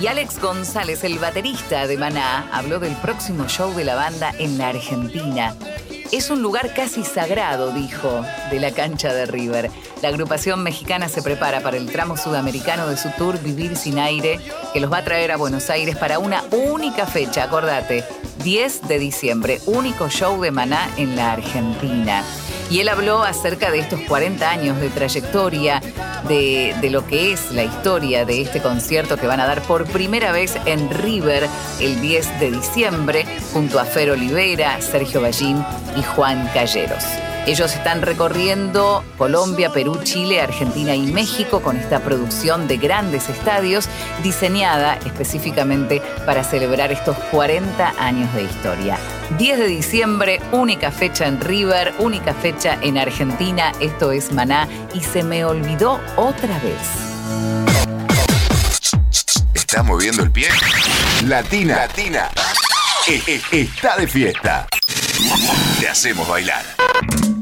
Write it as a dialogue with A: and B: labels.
A: Y Alex González, el baterista de Maná, habló del próximo show de la banda en la Argentina. Es un lugar casi sagrado, dijo, de la cancha de River. La agrupación mexicana se prepara para el tramo sudamericano de su tour Vivir Sin Aire, que los va a traer a Buenos Aires para una única fecha, acordate, 10 de diciembre, único show de Maná en la Argentina. Y él habló acerca de estos 40 años de trayectoria, de lo que es la historia de este concierto que van a dar por primera vez en River el 10 de diciembre, junto a Fer Olivera, Sergio Ballín y Juan Calleros. Ellos están recorriendo Colombia, Perú, Chile, Argentina y México con esta producción de grandes estadios diseñada específicamente para celebrar estos 40 años de historia. 10 de diciembre, única fecha en River, única fecha en Argentina. Esto es Maná y Se Me Olvidó Otra Vez.
B: ¿Estás moviendo el pie? Latina. Está de fiesta. Te hacemos bailar.